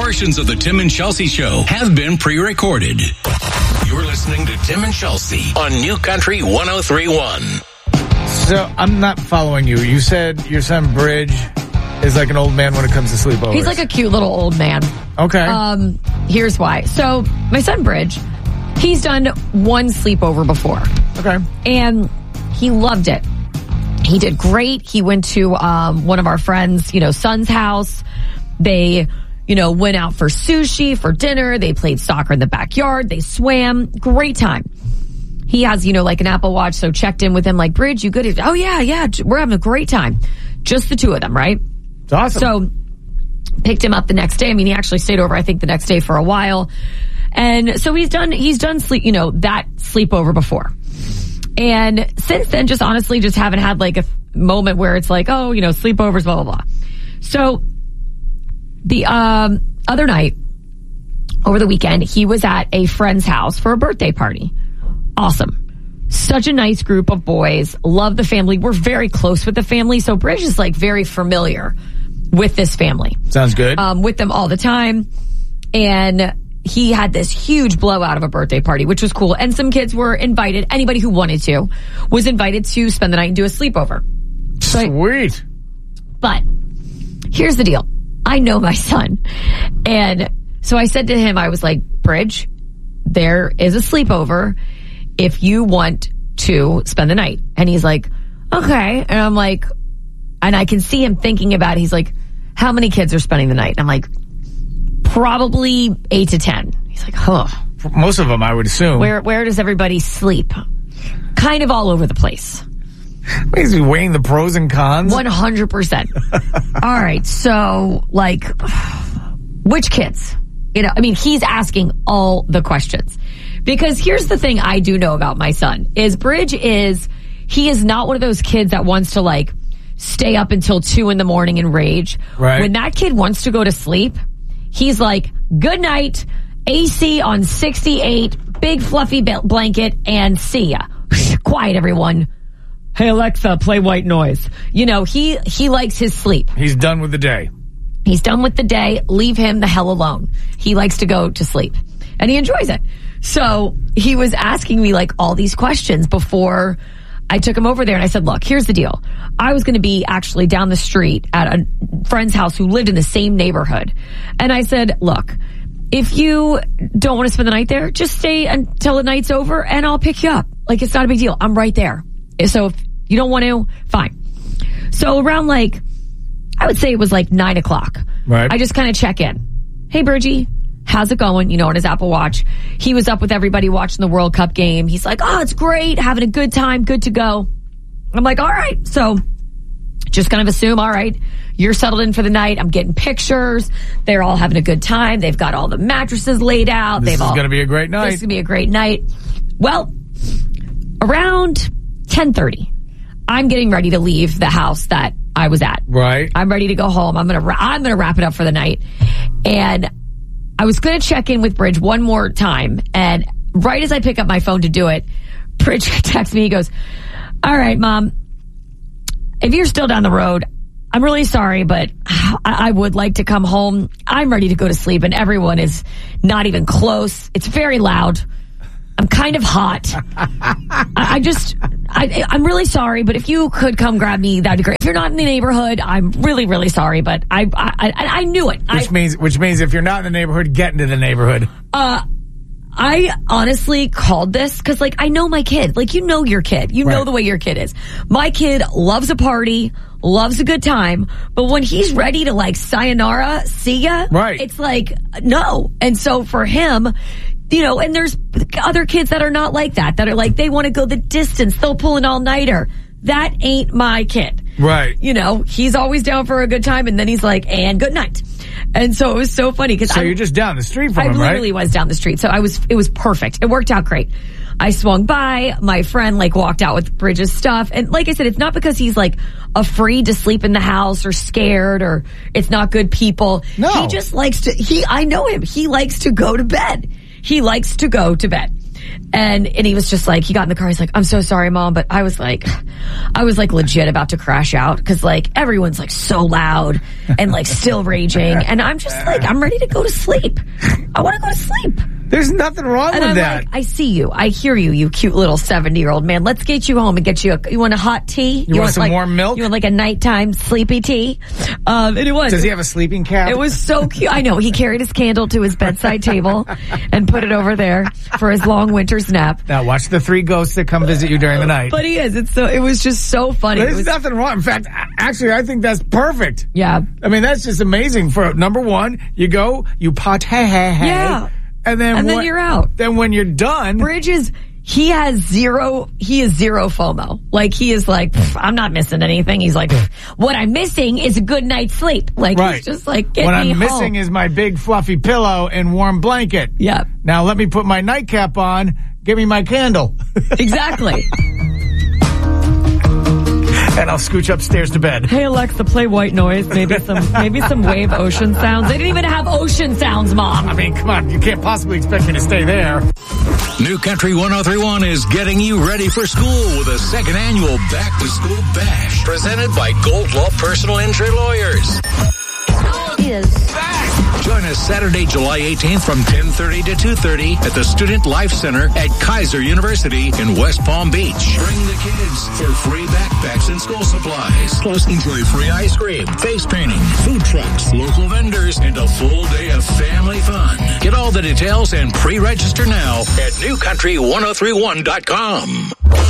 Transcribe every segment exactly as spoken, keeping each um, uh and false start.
Portions of the Tim and Chelsea Show have been pre-recorded. You're listening to Tim and Chelsea on New Country one oh three point one. So, I'm not following you. You said your son Bridge is like an old man when it comes to sleepovers. He's like a cute little old man. Okay. Um, here's why. So, my son Bridge, he's done one sleepover before. Okay. And he loved it. He did great. He went to um, one of our friends, you know, son's house. They, you know, went out for sushi, for dinner. They played soccer in the backyard. They swam. Great time. He has, you know, like an Apple Watch, so checked in with him like, Bridge, you good? Oh, yeah, yeah. We're having a great time. Just the two of them, right? It's awesome. So picked him up the next day. I mean, he actually stayed over, I think, the next day for a while. And so he's done, he's done sleep, you know, that sleepover before. And since then, just honestly, just haven't had like a moment where it's like, oh, you know, sleepovers, blah, blah, blah. So the um, other night, over the weekend, he was at a friend's house for a birthday party. Awesome. Such a nice group of boys. Love the family. We're very close with the family. So Bridge is like very familiar with this family. Sounds good. Um, with them all the time. And he had this huge blowout of a birthday party, which was cool. And some kids were invited. Anybody who wanted to was invited to spend the night and do a sleepover. Sweet. But here's the deal. I know my son. And so I said to him, I was like, Bridge, there is a sleepover if you want to spend the night. And he's like, okay. And I'm like, and I can see him thinking about it. He's like, how many kids are spending the night? And I'm like, probably eight to ten. He's like, huh. Most of them, I would assume. Where where does everybody sleep? Kind of all over the place. Is he weighing the pros and cons? one hundred percent. All right. So, like, which kids? You know, I mean, he's asking all the questions. Because here's the thing I do know about my son is Bridge is, he is not one of those kids that wants to like stay up until two in the morning and rage. Right. When that kid wants to go to sleep, he's like, good night, A C on sixty-eight, big fluffy blanket, and see ya. Quiet, everyone. Hey, Alexa, play white noise. You know, he, he likes his sleep. He's done with the day. He's done with the day. Leave him the hell alone. He likes to go to sleep. And he enjoys it. So he was asking me like all these questions before I took him over there. And I said, look, here's the deal. I was going to be actually down the street at a friend's house who lived in the same neighborhood. And I said, look, if you don't want to spend the night there, just stay until the night's over and I'll pick you up. Like, it's not a big deal. I'm right there. So if you don't want to, fine. So around like, I would say it was like nine o'clock. Right. I just kind of check in. Hey, Bridgie, how's it going? You know, on his Apple Watch. He was up with everybody watching the World Cup game. He's like, oh, it's great. Having a good time. Good to go. I'm like, all right. So just kind of assume, all right, you're settled in for the night. I'm getting pictures. They're all having a good time. They've got all the mattresses laid out. This They've is all, going to be a great night. This is going to be a great night. Well, around ten thirty, I'm getting ready to leave the house that I was at. Right. I'm ready to go home. I'm going to, I'm going to wrap it up for the night. And I was going to check in with Bridge one more time. And right as I pick up my phone to do it, Bridge texts me. He goes, all right, Mom, if you're still down the road, I'm really sorry, but I, I would like to come home. I'm ready to go to sleep and everyone is not even close. It's very loud. I'm kind of hot. I, I just, I, I'm really sorry, but if you could come grab me, that'd be great. If you're not in the neighborhood, I'm really, really sorry, but I, I, I, I knew it. Which I, means, which means if you're not in the neighborhood, get into the neighborhood. Uh, I honestly called this because, like, I know my kid. Like, you know your kid. You Right. know the way your kid is. My kid loves a party, loves a good time, but when he's ready to, like, sayonara, see ya, Right. it's like, no. And so for him, you know, and there's other kids that are not like that, that are like, they want to go the distance. They'll pull an all-nighter. That ain't my kid. Right. You know, he's always down for a good time, and then he's like, and good night. And so it was so funny because So I, you're just down the street from I him, literally right? was down the street. So I was, it was perfect. It worked out great. I swung by, my friend like walked out with Bridge's stuff. And like I said, it's not because he's like afraid to sleep in the house or scared or it's not good people. No. He just likes to, he, I know him. He likes to go to bed. He likes to go to bed. And and he was just like, he got in the car. He's like, I'm so sorry, Mom. But I was like, I was like legit about to crash out because like everyone's like so loud and like still raging. And I'm just like, I'm ready to go to sleep. I want to go to sleep. There's nothing wrong and with I'm that. Like, I see you. I hear you, you cute little seventy-year-old man. Let's get you home and get you a, you want a hot tea? You, you want, want some like, warm milk? You want like a nighttime sleepy tea? Um, and it was. Does he have a sleeping cap? It was so cute. I know. He carried his candle to his bedside table and put it over there for his long winter's nap. Now watch the three ghosts that come visit you during the night. But he is. It's so, it was just so funny. There's was, nothing wrong. In fact, actually, I think that's perfect. Yeah. I mean, that's just amazing. For number one, you go, you pot, hey, hey, hey. Yeah. And then, and then what, you're out. Then when you're done, Bridge is, he has zero, he is zero FOMO. Like he is like, I'm not missing anything. He's like, what I'm missing is a good night's sleep. Like right. he's just like, get what me I'm home. missing is my big fluffy pillow and warm blanket. Yeah. Now let me put my nightcap on. Give me my candle. Exactly. And I'll scooch upstairs to bed. Hey Alexa, play white noise. Maybe some, maybe some wave ocean sounds. They didn't even have ocean sounds, Mom. I mean, come on. You can't possibly expect me to stay there. New Country one oh three point one is getting you ready for school with a second annual Back to School Bash presented by Gold Law Personal Injury Lawyers. Is back. Join us Saturday, July eighteenth from ten thirty to two thirty at the Student Life Center at Kaiser University in West Palm Beach. Bring the kids for free backpacks and school supplies. Plus, enjoy free ice cream, face painting, food trucks, local vendors, and a full day of family fun. Get all the details and pre-register now at new country one oh three one dot com.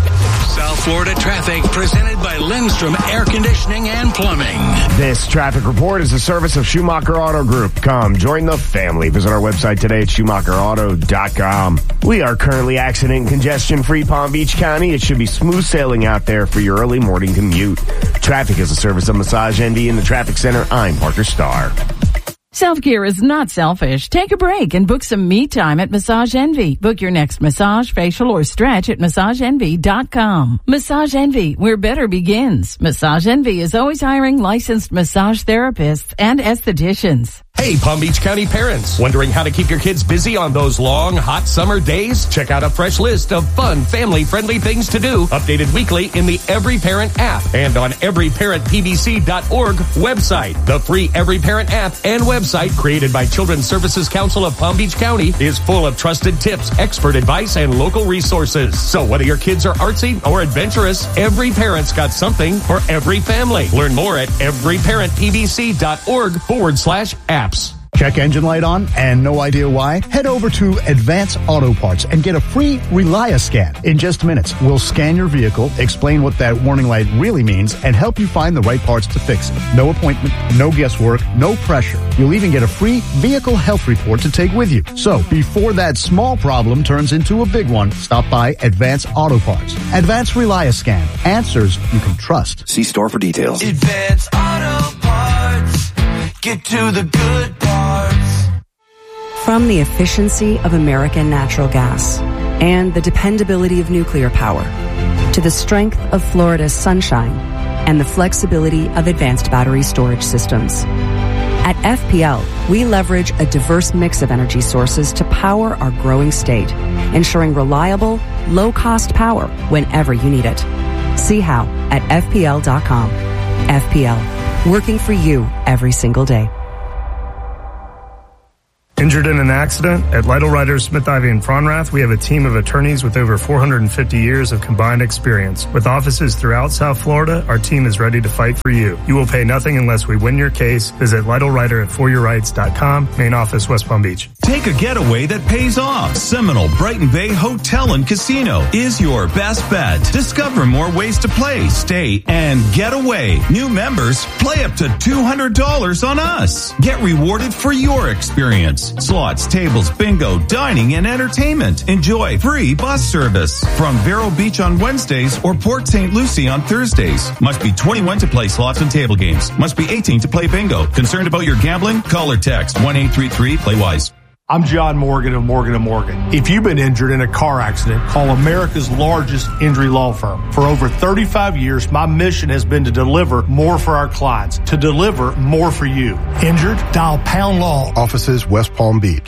South Florida traffic presented by Lindstrom Air Conditioning and Plumbing. This traffic report is a service of Schumacher Auto Group. Come join the family. Visit our website today at schumacher auto dot com. We are currently accident and congestion-free Palm Beach County. It should be smooth sailing out there for your early morning commute. Traffic is a service of Massage Envy in the Traffic Center. I'm Parker Starr. Self-care is not selfish. Take a break and book some me time at Massage Envy. Book your next massage, facial, or stretch at massage envy dot com. Massage Envy, where better begins. Massage Envy is always hiring licensed massage therapists and estheticians. Hey, Palm Beach County parents, wondering how to keep your kids busy on those long, hot summer days? Check out a fresh list of fun, family-friendly things to do, updated weekly in the Every Parent app and on every parent p b c dot org website. The free Every Parent app and website, created by Children's Services Council of Palm Beach County, is full of trusted tips, expert advice, and local resources. So whether your kids are artsy or adventurous, Every Parent's got something for every family. Learn more at every parent p b c dot org forward slash apps. Check engine light on and no idea why? Head over to Advance Auto Parts and get a free Relia scan. In just minutes, we'll scan your vehicle, explain what that warning light really means, and help you find the right parts to fix it. No appointment, no guesswork, no pressure. You'll even get a free vehicle health report to take with you. So, before that small problem turns into a big one, stop by Advance Auto Parts. Advance Relia scan. Answers you can trust. See store for details. Advance Auto Parts. Get to the good parts. From the efficiency of American natural gas and the dependability of nuclear power to the strength of Florida's sunshine and the flexibility of advanced battery storage systems. At F P L, we leverage a diverse mix of energy sources to power our growing state, ensuring reliable, low-cost power whenever you need it. See how at F P L dot com. F P L, working for you every single day. Injured in an accident? At Lytle Riders, Smith, Ivy, and Fronrath, we have a team of attorneys with over four hundred fifty years of combined experience. With offices throughout South Florida, our team is ready to fight for you. You will pay nothing unless we win your case. Visit Lytle Rider at for your rights dot com, main office, West Palm Beach. Take a getaway that pays off. Seminole Brighton Bay Hotel and Casino is your best bet. Discover more ways to play, stay, and get away. New members, play up to two hundred dollars on us. Get rewarded for your experience. Slots, tables, bingo, dining, and entertainment. Enjoy free bus service from Vero Beach on Wednesdays or Port Saint Lucie on Thursdays. Must be twenty-one to play slots and table games. Must be eighteen to play bingo. Concerned about your gambling? Call or text one eight three three play wise. I'm John Morgan of Morgan and Morgan. If you've been injured in a car accident, call America's largest injury law firm. For over thirty-five years, my mission has been to deliver more for our clients, to deliver more for you. Injured? Dial Pound Law. Offices West Palm Beach.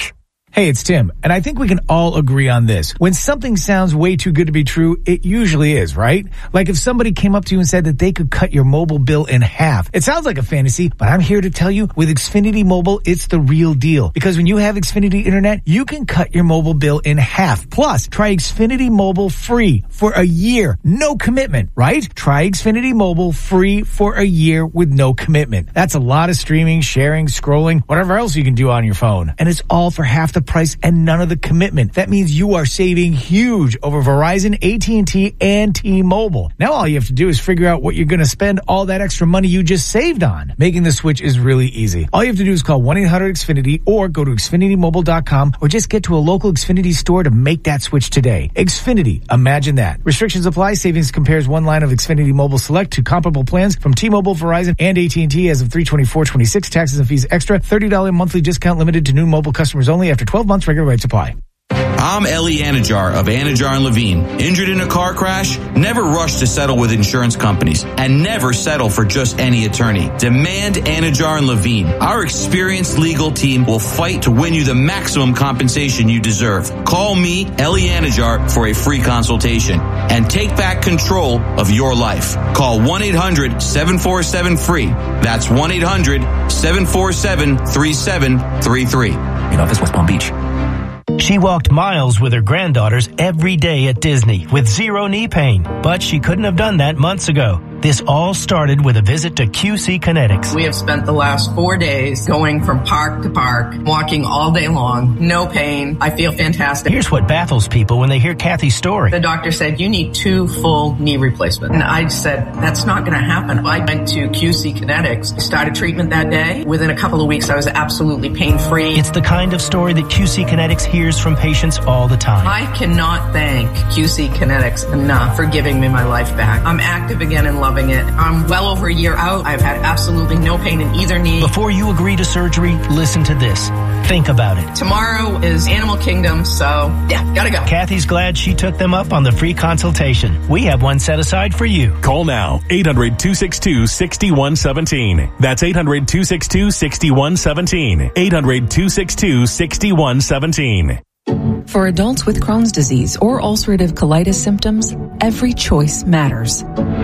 Hey, it's Tim, and I think we can all agree on this. When something sounds way too good to be true, it usually is, right? Like if somebody came up to you and said that they could cut your mobile bill in half. It sounds like a fantasy, but I'm here to tell you, with Xfinity Mobile, it's the real deal. Because when you have Xfinity Internet, you can cut your mobile bill in half. Plus, try Xfinity Mobile free for a year. No commitment, right? Try Xfinity Mobile free for a year with no commitment. That's a lot of streaming, sharing, scrolling, whatever else you can do on your phone. And it's all for half the price and none of the commitment. That means you are saving huge over Verizon, A T and T, and T-Mobile. Now all you have to do is figure out what you're going to spend all that extra money you just saved on. Making the switch is really easy. All you have to do is call one eight hundred X Finity or go to Xfinity Mobile dot com or just get to a local Xfinity store to make that switch today. Xfinity, imagine that. Restrictions apply. Savings compares one line of Xfinity Mobile Select to comparable plans from T-Mobile, Verizon, and A T and T as of three twenty-four twenty-six. Taxes and fees extra. thirty dollars monthly discount limited to new mobile customers only after twelve months. Regular rates apply. I'm Ellie Anajar of Anajar and Levine. Injured in a car crash? Never rush to settle with insurance companies and never settle for just any attorney. Demand Anajar and Levine. Our experienced legal team will fight to win you the maximum compensation you deserve. Call me, Ellie Anajar, for a free consultation and take back control of your life. Call one eight hundred seven four seven free. That's one eight hundred seven four seven three seven three three. In office, West Palm Beach. She walked miles with her granddaughters every day at Disney with zero knee pain, but she couldn't have done that months ago. This all started with a visit to Q C Kinetics. We have spent the last four days going from park to park, walking all day long, no pain. I feel fantastic. Here's what baffles people when they hear Kathy's story. The doctor said, you need two full knee replacements. And I said, that's not going to happen. I went to Q C Kinetics, started treatment that day. Within a couple of weeks, I was absolutely pain-free. It's the kind of story that Q C Kinetics hears from patients all the time. I cannot thank Q C Kinetics enough for giving me my life back. I'm active again and loving it. I'm well over a year out. I've had absolutely no pain in either knee. Before you agree to surgery, listen to this. Think about it. Tomorrow is Animal Kingdom, so yeah, gotta go. Kathy's glad she took them up on the free consultation. We have one set aside for you. Call now, eight hundred two six two six one one seven. That's eight hundred two six two six one one seven. eight hundred two six two six one one seven. For adults with Crohn's disease or ulcerative colitis symptoms, every choice matters.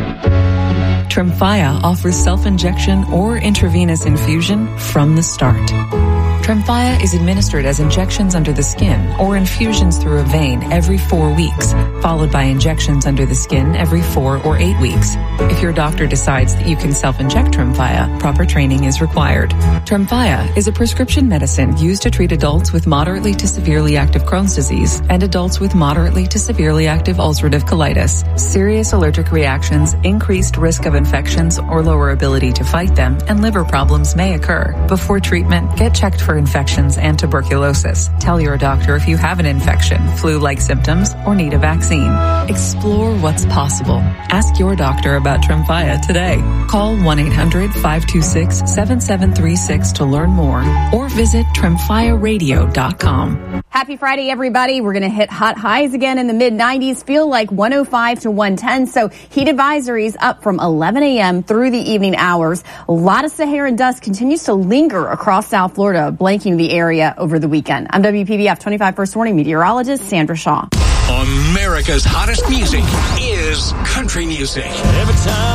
Tremfya offers self-injection or intravenous infusion from the start. Tremfya is administered as injections under the skin or infusions through a vein every four weeks, followed by injections under the skin every four or eight weeks. If your doctor decides that you can self-inject Tremfya, proper training is required. Tremfya is a prescription medicine used to treat adults with moderately to severely active Crohn's disease and adults with moderately to severely active ulcerative colitis. Serious allergic reactions, increased risk of infections or lower ability to fight them, and liver problems may occur. Before treatment, get checked for infections and tuberculosis. Tell your doctor if you have an infection, flu-like symptoms, or need a vaccine. Explore what's possible. Ask your doctor about Tremfya today. Call one eight hundred five two six seven seven three six to learn more or visit tremfya radio dot com. Happy Friday, everybody. We're going to hit hot highs again in the mid nineties, feel like one oh five to one ten. So heat advisories up from eleven a.m. through the evening hours. A lot of Saharan dust continues to linger across South Florida, blanking the area over the weekend. I'm W P B F twenty-five First Warning meteorologist Sandra Shaw. America's hottest music is country music. Every time